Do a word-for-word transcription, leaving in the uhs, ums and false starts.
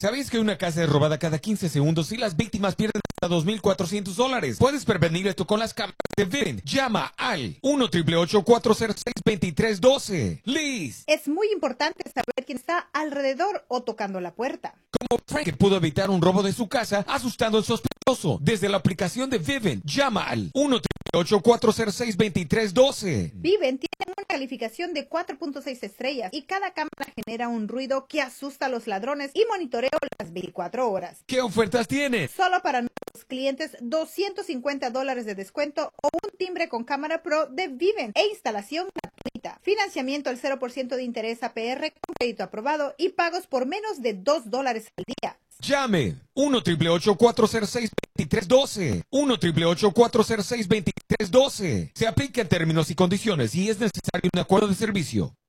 ¿Sabéis que una casa es robada cada quince segundos y las víctimas pierden hasta dos mil cuatrocientos dólares? Puedes prevenir esto con las cámaras de Vivint. Llama al uno, ocho ocho ocho, cuatro cero seis, dos tres uno dos. Liz. Es muy importante saber quién está alrededor o tocando la puerta. Como Frank, que pudo evitar un robo de su casa asustando al sospechoso. Desde la aplicación de Vivint, llama al uno, ocho ocho ocho, cuatro cero seis, dos tres uno dos. Vivint tiene una calificación de cuatro punto seis estrellas y cada cámara genera un ruido que asusta a los ladrones y monitoreo las veinticuatro horas. ¿Qué ofertas tiene? Solo para nuevos clientes, doscientos cincuenta dólares de descuento o un timbre con cámara pro de Vivint e instalación gratuita. Financiamiento al cero por ciento de interés A P R con crédito aprobado y pagos por menos de dos dólares al día. Llame uno, ocho ocho ocho, cuatro cero seis, dos tres uno dos. uno, ocho ocho ocho, cuatro cero seis, dos tres uno dos. Se aplica en términos y condiciones y es necesario un acuerdo de servicio.